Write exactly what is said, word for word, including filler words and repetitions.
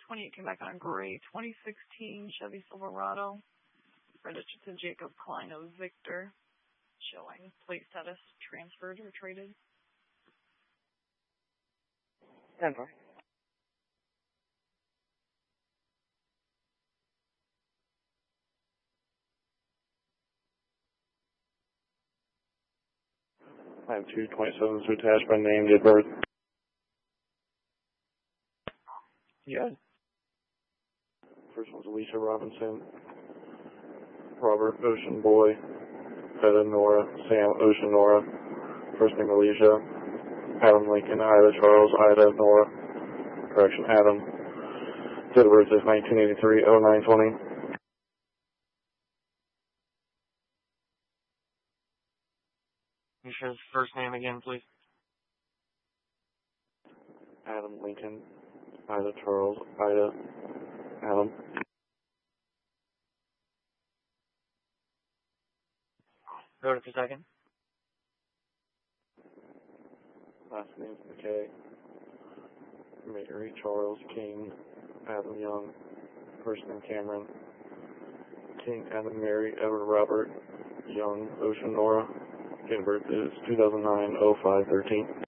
twenty-eight came back on a gray. twenty sixteen Chevy Silverado. Registered to Jacob Klein of Victor. Showing plate status transferred or traded. Denver. I have two twenty-sevens to attach by name, date of birth. Yeah. First one's Alicia Robinson, Robert Ocean Boy, Etta Nora, Sam Ocean Nora, first name Alicia, Adam Lincoln, Ida Charles, Ida Nora, correction Adam, date of birth is nineteen eighty-three oh nine twenty. You share his first name again, please? Adam Lincoln, Ida Charles, Ida, Adam. Go to the second. Last name's McKay, Mary Charles King, Adam Young, first name Cameron, King Adam Mary Edward Robert, Young Ocean Nora, date of birth is two thousand nine oh five thirteen.